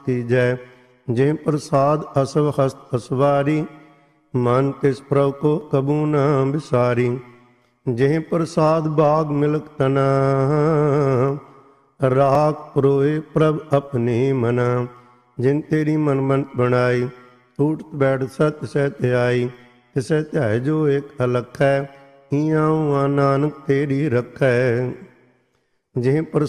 ਕੀਜੈ। ਜੇ ਪ੍ਰਸਾਦ ਅਸਵ ਹਸਤ ਅਸਵਾਰੀ, ਮਨ ਤਿਸ ਪ੍ਰਭ ਕੋ ਕਬੂ ਨ ਵਿਸਾਰੀ। ਜੇ ਪ੍ਰਸਾਦ ਬਾਗ ਮਿਲਕ ਤਨਾ, ਰਾਖ ਪਰੋਏ ਪ੍ਰਭ ਆਪਣੇ ਮਨਾ। ਜਿਨ ਤੇਰੀ ਮਨ ਮੰਤ ਬਣਾਈ, ਊਠ ਬੈਠ ਸਤ ਸਹਿ ਧਿਆਈ। ਤਿਸੈ ਧਿਆਏ ਜੋ ਇੱਕ ਅਲਖ ਹੈ, ਇਆਂ ਉਆਂ ਨਾਨਕ ਤੇਰੀ ਰਖੈ। ਜੇ